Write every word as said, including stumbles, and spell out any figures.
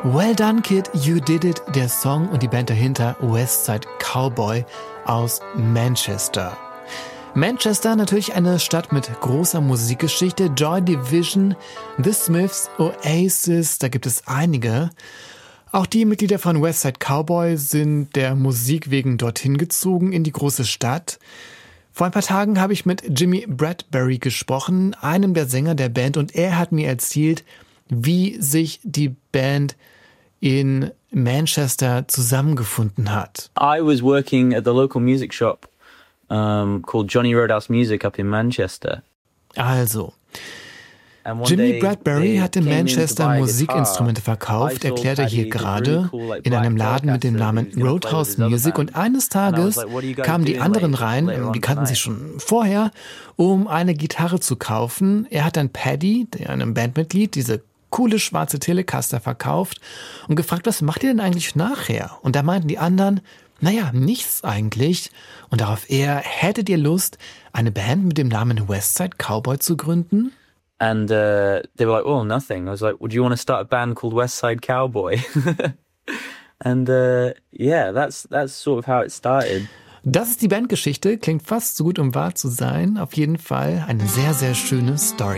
Well Done Kid, You Did It, der Song und die Band dahinter Westside Cowboy aus Manchester. Manchester, natürlich eine Stadt mit großer Musikgeschichte. Joy Division, The Smiths, Oasis, da gibt es einige. Auch die Mitglieder von Westside Cowboy sind der Musik wegen dorthin gezogen in die große Stadt. Vor ein paar Tagen habe ich mit Jimmy Bradbury gesprochen, einem der Sänger der Band, und er hat mir erzählt, wie sich die Band in Manchester zusammengefunden hat. I was working at the local music shop um, called Johnny Roadhouse Music up in Manchester. Also, Jimmy Bradbury hat in Manchester Musikinstrumente verkauft, erklärt er hier gerade, in einem Laden mit dem Namen Roadhouse Music. Und eines Tages kamen die anderen rein, die kannten sich schon vorher, um eine Gitarre zu kaufen. Er hat dann Paddy, einem Bandmitglied, diese coole schwarze Telecaster verkauft und gefragt, was macht ihr denn eigentlich nachher? Und da meinten die anderen, naja, nichts eigentlich. Und darauf er, hättet ihr Lust, eine Band mit dem Namen Westside Cowboy zu gründen? And uh, they were like, oh, nothing. I was like, would you want to start a band called Westside Cowboy? And uh, yeah, that's that's sort of how it started. Das ist die Bandgeschichte, klingt fast so gut, um wahr zu sein. Auf jeden Fall eine sehr, sehr schöne Story.